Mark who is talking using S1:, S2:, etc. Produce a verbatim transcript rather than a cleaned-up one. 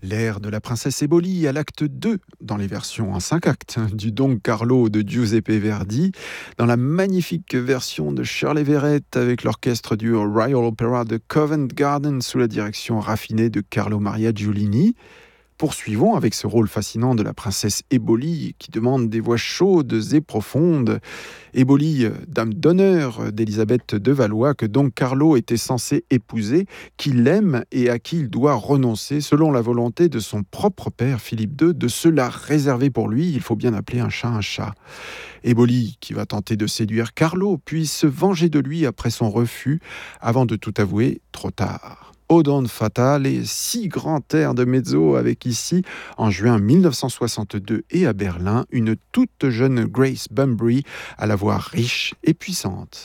S1: L'air de la princesse Éboli à l'acte deux, dans les versions en cinq actes, du Don Carlo de Giuseppe Verdi, dans la magnifique version de Shirley Verrett avec l'orchestre du Royal Opera de Covent Garden sous la direction raffinée de Carlo Maria Giulini. Poursuivons avec ce rôle fascinant de la princesse Éboli qui demande des voix chaudes et profondes. Éboli, dame d'honneur d'Élisabeth de Valois, que Don Carlo était censé épouser, qu'il aime et à qui il doit renoncer selon la volonté de son propre père Philippe deux de se la réserver pour lui. Il faut bien appeler un chat un chat. Éboli qui va tenter de séduire Carlo, puis se venger de lui après son refus, avant de tout avouer trop tard. Ode fatale et six grands airs de mezzo avec ici, en juin mille neuf cent soixante-deux et à Berlin, une toute jeune Grace Bunbury à la voix riche et puissante.